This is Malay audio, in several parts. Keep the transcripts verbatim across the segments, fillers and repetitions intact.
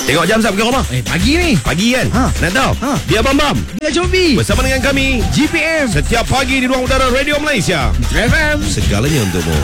Tengok jam sat pergi rumah. Eh, pagi ni. Pagi kan? Ha. Nak tahu? Ha. Dia Bam Bam. Dia Combi. Bersama dengan kami G P M. setiap pagi di ruang udara Radio Malaysia. F M. Segalanya untukmu.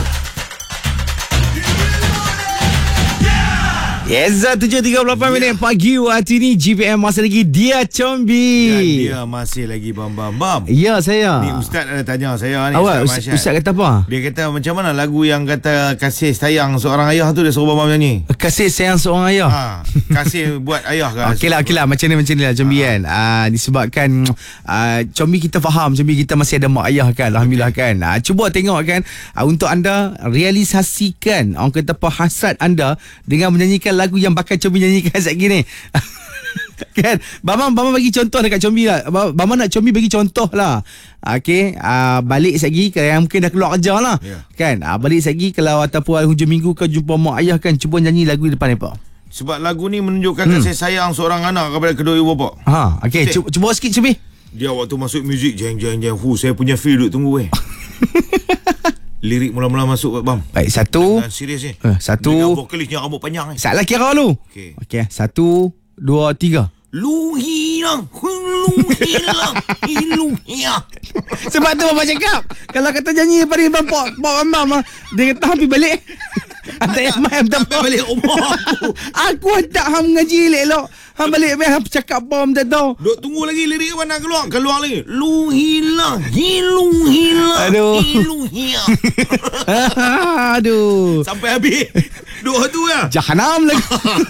Yes, tujuh tiga puluh lapan minit pagi waktu ni. G P M masih lagi Dia Combi. Dan dia masih lagi Bam Bam Bam. Ya, saya. Ni Ustaz ada tanya saya ni. Awak, Ustaz, Ustaz, Ustaz kata apa? Dia kata macam mana lagu yang kata kasih sayang seorang ayah tu dia suruh Bam Bam nyanyi. Kasih sayang seorang ayah. Ha, kasih buat ayah kan. Okey lah, okey lah. Macam ni, macam ni lah Combi kan. Uh, disebabkan uh, Combi kita faham, Combi kita masih ada mak ayah kan. Alhamdulillah kan. Uh, cuba tengok kan. Uh, untuk anda realisasikan orang kata apa hasrat anda dengan menyanyikan lagu yang bakal Combi nyanyikan sekejap ni. Kan? Bama Bama bagi contoh dekat Combi lah. Bama nak Combi bagi contoh lah. Okey, uh, balik sekejap kalau yang mungkin dah keluar kerja lah. Yeah. Kan? Uh, balik sekejap kalau ataupun hujung minggu kau jumpa mak ayah kan, cuba nyanyi lagu di depan apa? Sebab lagu ni menunjukkan hmm. kasih sayang seorang anak kepada kedua ibu bapa. Ha, okey, cuba, cuba sikit Combi. Dia waktu masuk muzik jeng jeng jeng hu, saya punya feel duk tunggu weh. Lirik mula-mula masuk Bam. Baik, satu. Dan serius ni. Uh, satu. Dengan vokalisnya rambut panjang ni. Salah kira lu. Okey. Okey, satu, dua, tiga. Lu hilang, lu hilang, lu hilang. Sebab tu Bapa cakap, kalau kata nyanyi daripada Bang Pok, Pok Bam Bam, dia kata hampi balik. Ada yang main tak balik rumah aku. Aku tak ham ngaji elok. Ham balik main ham cakap bom tak tahu. Duk tunggu lagi lirik apa nak keluar. Keluar lagi. Lu hilang, hilu hilang. Aduh. Hilu hilang. Aduh. Sampai habis. Dua tu ya. Jahanam lagi.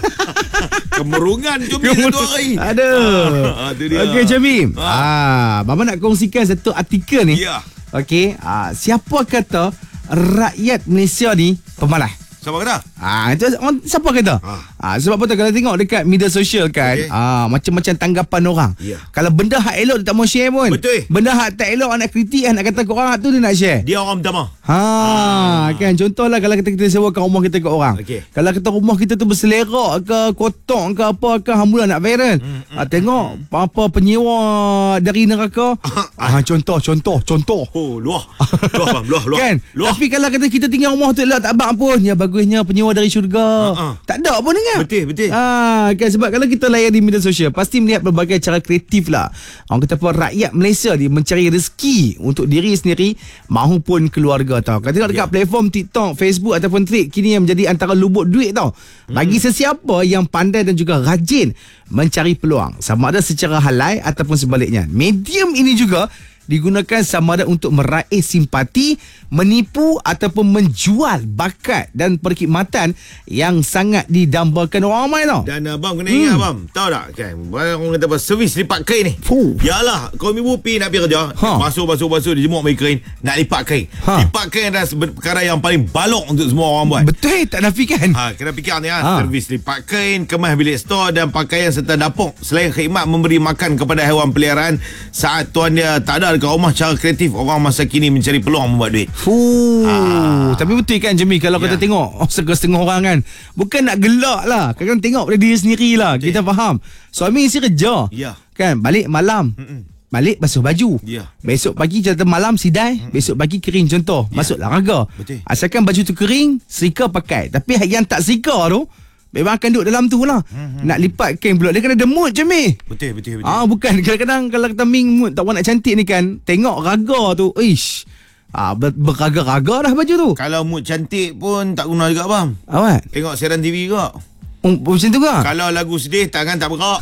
Kemerungan Combi satu hari. Aduh. Ah, tu dia. Okey Combi. Ha. Ah, Mama nak kongsikan satu artikel ni. Ya. Okey, ah, siapa kata rakyat Malaysia ni pemalas? Siapa kata? Ah, itu orang siapa kata? Ah. Ah, sebab apa tu kalau tengok dekat media sosial kan, Okay. ah macam-macam tanggapan orang. Yeah. Kalau benda hak elok dia tak mau share pun. Betul. Benda hak tak elok nak kritik, nak kata ke orang tu dia nak share. Dia orang pertama. Ha, ah. kan contohlah kalau kita kita sewakan rumah kita ke orang. Okay. Kalau kita rumah kita tu berselerak ke, kotor ke apa ke, hamba nak viral. Mm, mm, ah, tengok mm. apa penyewa dari neraka. ah, contoh contoh contoh. Oh, luah. Luah bang, luah, luah. Kan? Luah. Tapi kalau kita kita tinggal rumah tu elok tak bak pun, ya bagusnya penyewa dari syurga. Uh-uh. Tak ada pun dengar. Betul, betul. Ah, kan sebab kalau kita layan di media sosial pasti melihat berbagai cara kreatif lah. Orang kata apa, rakyat Malaysia ni mencari rezeki untuk diri sendiri mahupun keluarga tau. Kalau tengok dekat yeah. platform TikTok, Facebook ataupun Thread kini yang menjadi antara lubuk duit tau. Bagi hmm. sesiapa yang pandai dan juga rajin mencari peluang, sama ada secara halal ataupun sebaliknya. Medium ini juga digunakan sama ada untuk meraih simpati, menipu ataupun menjual bakat dan perkhidmatan yang sangat didambakan orang ramai tau. Dan abang kena ingat hmm. abang, tahu tak kan, orang kata apa, servis lipat kain ni. Fuh. Yalah, kaum ibu pi nak pergi kerja, Ha. basuh-basuh-basuh dijemur bagi kain, nak lipat kain. Ha. Lipat kain adalah perkara yang paling balok untuk semua orang buat. Betul, tak nafikan. Ha, kena fikir ni ha. Ha. Servis lipat kain, kemas bilik stor dan pakaian serta dapur. Selain khidmat memberi makan kepada haiwan peliharaan saat tuan dia tak ada dekat rumah, cara kreatif orang masa kini mencari peluang membuat duit. Fuh. Ah. Tapi betul kan Jemi, kalau Ya. kita tengok oh, setengah orang kan, bukan nak gelak lah, kadang tengok pada diri sendiri lah. Betul. Kita faham suami isi kerja Ya. kan, balik malam Mm-mm. balik basuh baju. Ya. Besok pagi contoh malam sidai, mm. besok pagi kering contoh. Ya. Masuk olahraga. Betul. Asalkan baju tu kering, serika pakai. Tapi yang tak serika tu memang akan duduk dalam tu lah. Mm-hmm. Nak lipat kain pula, dia kena ada mood je mi. Betul, betul, betul. Ah, bukan kadang-kadang kalau kita ming mood tak nak cantik ni kan, tengok raga tu, ish. Ah, ber- beraga-raga dah baju tu. Kalau mood cantik pun tak guna juga bang. Awak. Tengok siaran T V juga. Um, macam tu ke? Kalau lagu sedih tangan tak bergerak.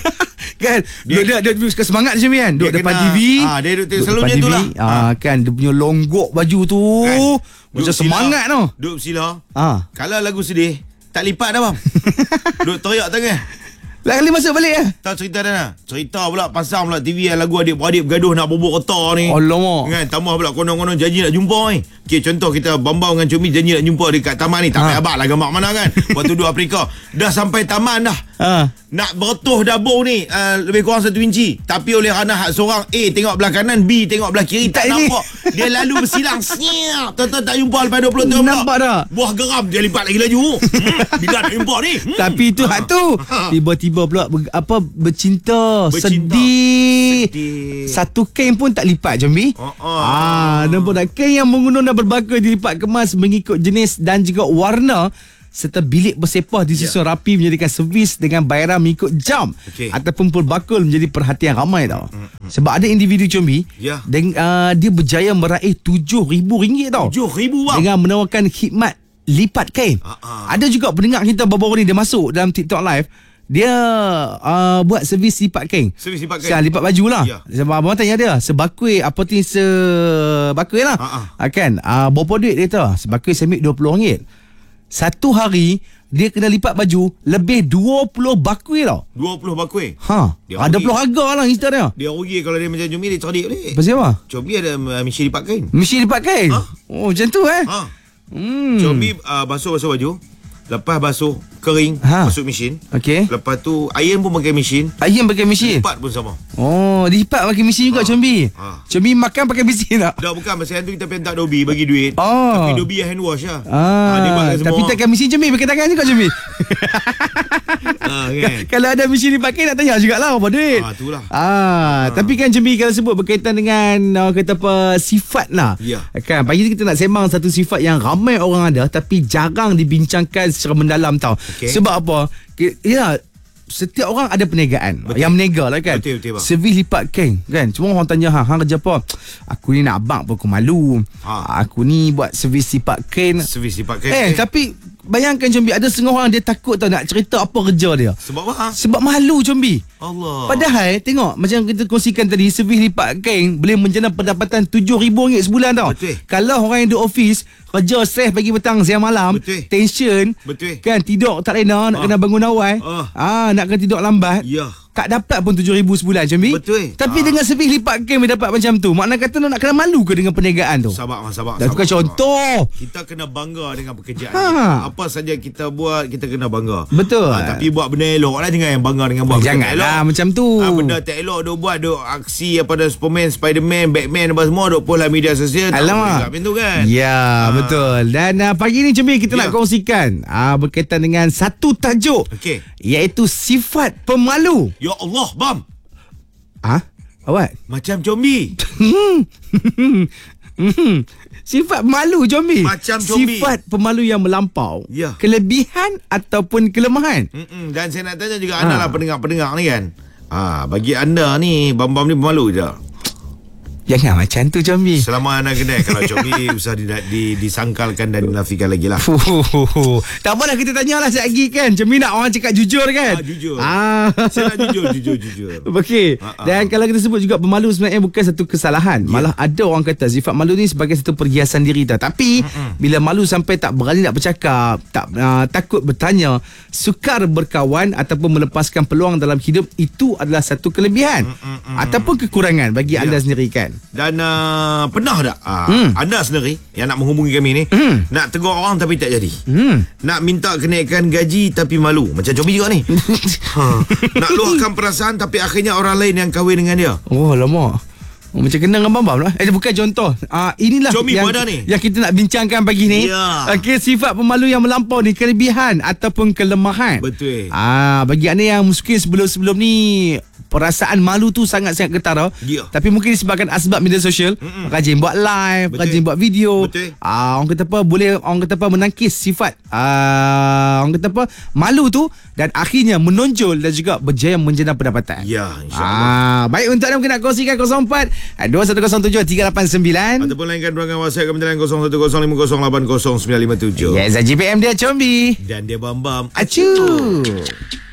Kan dia dia, dia, dia suka semangat je kan, duduk Dia depan kena- T V. ah, dia duduk- duduk selalu depan macam tu T V, lah. Ah, Ah. kan dia punya longgok baju tu. Kan? Macam Duduk semangat sila, tu. Duduk sila. Ah. Kalau lagu sedih tak lipat dah bang. Duduk teriak tangan. Lah kali masuk balik ah. Tahu cerita dah nak? Cerita pula pasang pula T V yang lagu adik-beradik bergaduh nak bobok kereta ni. Alamak. Kan tambah pula konon-konon janji nak jumpa ni. Okey, contoh kita Bambang dengan Combi janji nak jumpa dekat taman ni. Tak Ha. payah abang lah gambar mana kan. Waktu duduk Afrika. Dah sampai taman dah. Ah. Nak beretuh dapur ni uh, lebih kurang satu inci. Tapi oleh kerana hak seorang A tengok belah kanan, B tengok belah kiri, tak, Tak ini. nampak. Dia lalu bersilang. Siap. Tuan-tuan tak jumpa lepas dua puluh tahun pula. Nampak tak? Buah geram dia lipat lagi laju. hmm, bila nak jumpa ni? Hmm. Tapi itu hak tu. Tiba-tiba pula ber, apa bercinta, Bercinta. sedih. Sedih. Satu kain pun tak lipat Jambi. Oh, oh. Ah, nampak tak? Kain yang menggunung dan berbaka dilipat kemas mengikut jenis dan juga warna serta bilik bersepah disusun yeah. rapi menjadikan servis dengan bayaran mengikut jam okay. ataupun pul bakul menjadi perhatian ramai tau. Mm-hmm. Sebab ada individu Combi yeah. dan, uh, dia berjaya meraih tujuh ribu ringgit tau. tujuh ribu bang. Dengan menawarkan khidmat lipat kain. Uh-huh. Ada juga pendengar kita baru-baru ni dia masuk dalam TikTok live. Dia uh, buat servis lipat kain. Servis lipat kain. Saya lipat baju lah. Ya. Sebab abang tanya dia, sebakui apa tu sebakui lah. Uh-huh. Kan? Uh, berapa duit dia tahu? Sebakui saya ambil dua puluh ringgit. Satu hari dia kena lipat baju lebih dua puluh bakui tau. dua puluh bakui. Ha. Ada puluh harga lah Insta dia. Dia rugi kalau dia macam Combi dia cerdik ni. Pasal apa? Combi ada uh, mesin lipat kain. Mesin lipat kain? Ha? Oh, macam tu eh. Ha. Hmm. Combi uh, basuh-basuh baju. Lepas basuh kering, ha. masuk mesin. Okey. Lepas tu iron pun pakai mesin. Iron pakai mesin. Lipat pun sama. Oh, lipat pakai mesin juga ha. Combi. Ha. Combi makan pakai mesin tak? Dah bukan masa tu kita minta Dobi bagi duit. Oh. Tapi Dobi hand wash lah. Ah. Ha, dia tapi takkan mesin Combi pakai tangan juga Combi. ha, kan? Kalau ada mesin lipat kain nak tanya jugalah apa duit. Ah, itulah. Ah, ha. Tapi kan Combi kalau sebut berkaitan dengan uh, kata apa sifat lah. Ya. Kan pagi ni kita nak sembang satu sifat yang ramai orang ada tapi jarang dibincangkan secara mendalam tau. Okay. Sebab apa? Ya, setiap orang ada perniagaan. Betul. Yang menega lah kan. Betul, betul, servis lipat kain kan. Cuma orang tanya, ha, hang kerja apa? Aku ni nak abang pun aku malu. Ha. Aku ni buat servis lipat kain. Servis lipat kain. Eh, tapi bayangkan Combi, ada setengah orang dia takut tau nak cerita apa kerja dia. Sebab apa? Sebab malu Combi. Allah. Padahal tengok macam kita kongsikan tadi, servis lipat kain boleh menjana pendapatan tujuh ribu ringgit sebulan tau. Betul. Kalau orang yang di office kerja stres pagi petang siang malam, betul. Tension. Betul. Kan tidur tak lena, nak ah. kena bangun awal. Ah. ah nak kena tidur lambat. Ya. Tak dapat pun tujuh ribu sebulan Combi. Betul. Tapi ah. dengan servis lipat kain boleh dapat macam tu. Makna kata nak kena malu ke dengan perniagaan tu? Sabar, sabar. Dah bukan contoh. Kita kena bangga dengan pekerjaan ha. kita. Apa saja kita buat, kita kena bangga. Betul. Ha, tapi buat benda elok lah. Jangan yang bangga dengan buat Janganlah benda elok. macam tu. Ha, benda tak elok duk buat, duk aksi apa dah Superman, Spiderman, Batman apa semua duk post lah media sosial. Alamak. Tak tu kan. Ya, ha. betul. Dan uh, pagi ni Combi kita ya. nak kongsikan uh, berkaitan dengan satu tajuk. Okey. Iaitu sifat pemalu. Ya Allah, bam. Ah, ha? Awak? Macam Combi. Sifat malu Combi. Macam Combi. Sifat pemalu yang melampau. Ya. Kelebihan ataupun kelemahan. Mm-mm. Dan saya nak tanya juga ha. anda lah pendengar-pendengar ni kan. Ah, ha, bagi anda ni Bam-Bam ni pemalu je. Jangan macam tu Combi. Selama anda kedai. Kalau Combi usah di, di, disangkalkan dan dinafikan lagi lah. Tak apalah, kita tanyalah sekejap lagi kan. Combi nak orang cakap jujur kan. ah, Jujur ah. Saya nak jujur Jujur jujur Okey. ah, ah. Dan kalau kita sebut juga pemalu sebenarnya bukan satu kesalahan. yeah. Malah ada orang kata sifat malu ni sebagai satu perhiasan diri tau. Tapi Mm-mm. bila malu sampai tak berani nak bercakap, tak uh, takut bertanya, sukar berkawan ataupun melepaskan peluang dalam hidup, itu adalah satu kelebihan Mm-mm. ataupun kekurangan bagi yeah. anda sendiri kan. Dan uh, pernah tak uh, hmm. anda sendiri yang nak menghubungi kami ni hmm. nak tegur orang tapi tak jadi, hmm. nak minta kenaikan gaji tapi malu macam Combi juga ni. ha. Nak luahkan perasaan tapi akhirnya orang lain yang kahwin dengan dia. Oh lama. Oh, macam kena dengan Bam-Bam lah. Eh bukan contoh. Ah, inilah Combi yang, ni. yang kita nak bincangkan pagi ni. Ya. Okey, sifat pemalu yang melampau ni kelebihan ataupun kelemahan. Betul. Ah, bagi anda yang mungkin sebelum-sebelum ni perasaan malu tu sangat-sangat ketara. Ya. Tapi mungkin disebabkan asbab media sosial, Mm-mm. rajin buat live, Betul. rajin buat video. Betul. Ah, orang kata apa, boleh orang kata apa menangkis sifat ah, orang kata apa malu tu dan akhirnya menonjol dan juga berjaya menjana pendapatan. Ya, insya-Allah. Ah, baik, untuk anda mungkin nak kongsikan kosong empat dua satu kosong tujuh tiga lapan sembilan ataupun lainkan ruangan WhatsApp kami dalam kosong satu kosong lima kosong lapan kosong sembilan lima tujuh. Yes, G P M dia Combi dan dia Bam-Bam. Acu.